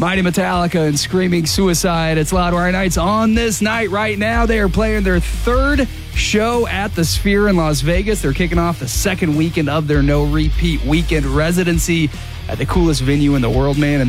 Mighty Metallica and Screaming Suicide. It's Loudwire Nights. On this night right now, they are playing their third show at the Sphere in Las Vegas. They're kicking off the second weekend of their no-repeat weekend residency at the coolest venue in the world, man. And